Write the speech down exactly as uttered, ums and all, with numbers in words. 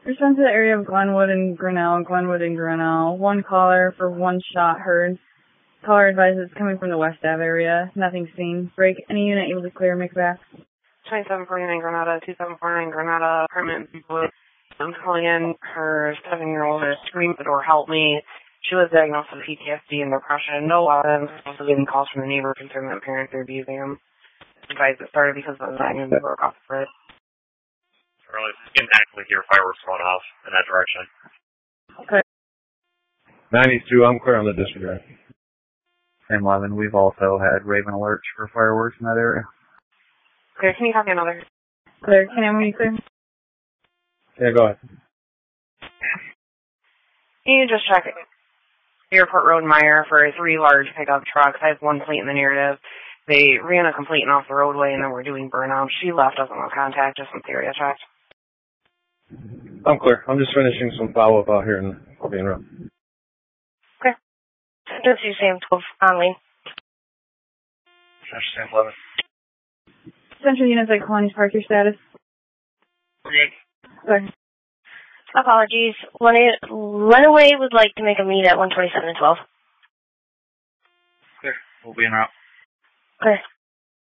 Respond to the area of Glenwood and Grinnell, Glenwood and Grinnell. One caller for one shot heard. Caller advises coming from the West Ave area. Nothing seen. Break. Any unit able to clear McBath? twenty-seven forty-nine Granada, twenty-seven forty-nine Granada, apartment people. I'm calling in. Her seven-year-old is screaming at the door, help me. She was diagnosed with P T S D and depression. No weapons. Also getting calls from the neighbor concerned that parents are abusing him. Advice it started because of the diamond that broke off the fridge. Charlie, getting actively hear fireworks going off in that direction. Okay. ninety-two, I'm clear on the disregard. ten eleven, we've also had Raven alerts for fireworks in that area. Clear, can you copy another? Clear. Can I clear? Yeah, go ahead. Can you just check Airport Road Meyer for three large pickup trucks? I have one plate in the narrative. They ran a complaint off the roadway and then were doing burnout. She left us on contact, just some area checked. I'm clear. I'm just finishing some follow-up out here in Main Road. Okay. Just you Sam twelve Conley. Sam eleven. Central units at Colonies Park, your status? Okay. Sorry. Apologies. Runaway would like to make a meet at one twenty-seven and twelve. Clear. We'll be en route. Okay.